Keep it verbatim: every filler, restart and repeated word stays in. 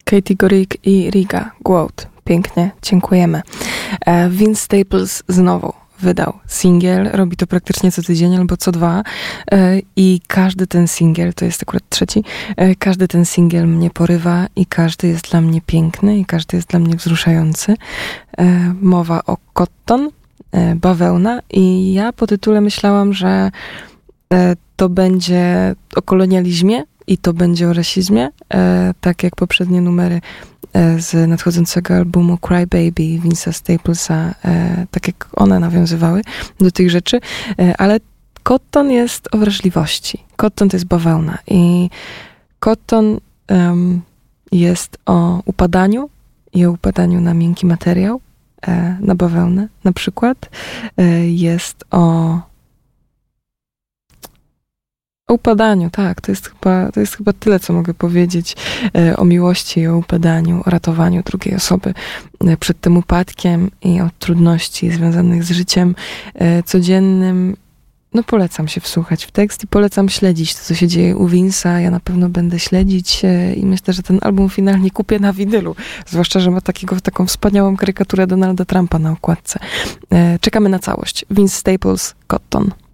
Katie Couric i Riga Głód. Pięknie, dziękujemy. Vince Staples znowu wydał singiel, robi to praktycznie co tydzień albo co dwa i każdy ten singiel, to jest akurat trzeci, każdy ten singiel mnie porywa i każdy jest dla mnie piękny i każdy jest dla mnie wzruszający. Mowa o Cotton, bawełna, i ja po tytule myślałam, że to będzie o kolonializmie i to będzie o rasizmie, tak jak poprzednie numery z nadchodzącego albumu Cry Baby Vince'a Staplesa, tak jak one nawiązywały do tych rzeczy, ale Cotton jest o wrażliwości. Cotton to jest bawełna i Cotton um, jest o upadaniu i o upadaniu na miękki materiał, na bawełnę na przykład. Jest o O upadaniu, tak. To jest chyba, to jest chyba tyle, co mogę powiedzieć e, o miłości, o upadaniu, o ratowaniu drugiej osoby e, przed tym upadkiem i o trudności związanych z życiem e, codziennym. No polecam się wsłuchać w tekst i polecam śledzić to, co się dzieje u Vince'a. Ja na pewno będę śledzić e, i myślę, że ten album finalnie kupię na winylu. Zwłaszcza, że ma takiego, taką wspaniałą karykaturę Donalda Trumpa na okładce. E, czekamy na całość. Vince Staples, Cotton.